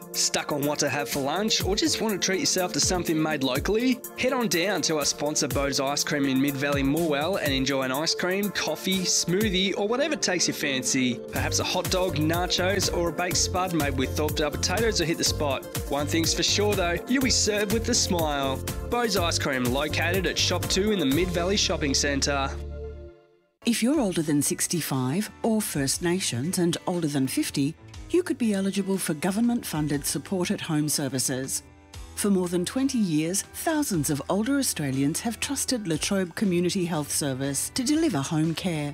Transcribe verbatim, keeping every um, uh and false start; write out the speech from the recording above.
Stuck on what to have for lunch, or just want to treat yourself to something made locally? Head on down to our sponsor Bo's Ice Cream in Mid-Valley Morwell and enjoy an ice cream, coffee, smoothie or whatever takes your fancy. Perhaps a hot dog, nachos or a baked spud made with Thorpe Dale potatoes will hit the spot. One thing's for sure though, you'll be served with a smile. Bo's Ice Cream, located at Shop two in the Mid-Valley Shopping Centre. If you're older than sixty-five or First Nations and older than fifty, you could be eligible for government-funded support at home services. For more than twenty years, thousands of older Australians have trusted La Trobe Community Health Service to deliver home care.